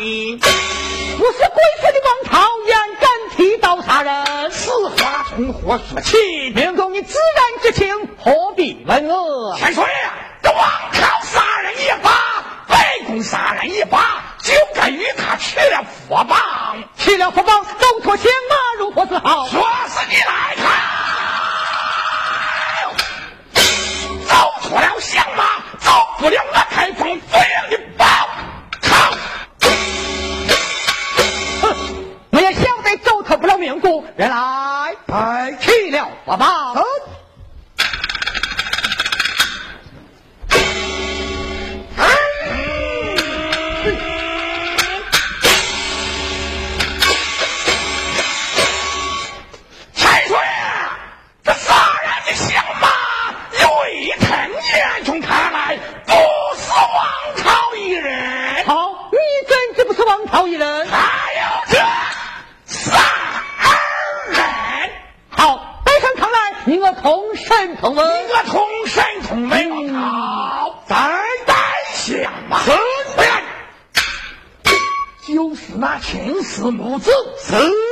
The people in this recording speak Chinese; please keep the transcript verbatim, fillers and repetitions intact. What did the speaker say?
你？ 不是贵府的王朝焉敢提刀杀人？ 此话从何说起？ 员公你自然知情，何必问我？ 千岁啊，这王朝杀人一把，北宫杀人一把，就该与他吃了佛棒。 吃了佛棒，走脱相马如何是好？ 说是你来看，走脱了相马，走不了那开封飞扬的宝靠。 哼，我也晓得走脱不了命故，原来哎， 去了佛棒。 嗯王朝一人， 还有这三人。 好，带上堂来，你我同审同问。 你我同审同问。好，再带相马。回来，就是那秦氏母子。是。